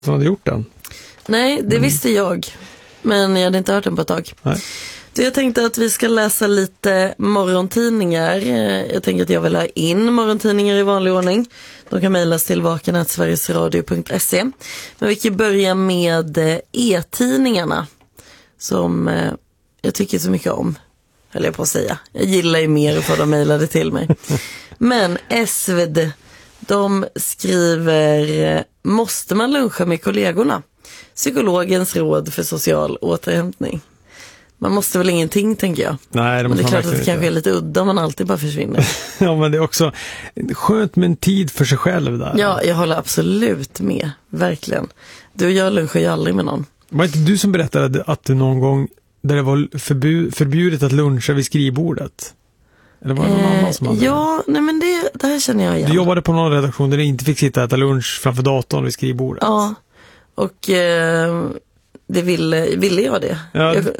som hade gjort den. Nej, det visste jag. Men jag hade inte hört den på ett tag. Nej. Så jag tänkte att vi ska läsa lite morgontidningar. Jag tänker att jag vill ha in morgontidningar i vanlig ordning. De kan mejlas till vaken@sverigesradio.se. Men vi kan börja med e-tidningarna. Som jag tycker så mycket om. Höll jag på att säga. Jag gillar ju mer att få dem mejlade till mig. Men SvD, de skriver: måste man luncha med kollegorna? Psykologens råd för social återhämtning. Man måste väl ingenting, tänker jag. Nej, men det är klart att det kanske är lite udda om man alltid bara försvinner. Ja, men det är också skönt med en tid för sig själv där. Ja, jag håller absolut med. Verkligen. Du och jag lunchar ju aldrig med någon. Var inte du som berättade att du någon gång där det var förbjudet att luncha vid skrivbordet? Eller var det någon annan som hade ja, nej men det här känner jag igen. Du jobbade på någon redaktion där du inte fick sitta och äta lunch framför datorn vid skrivbordet. Ja, och det ville jag det. Ja,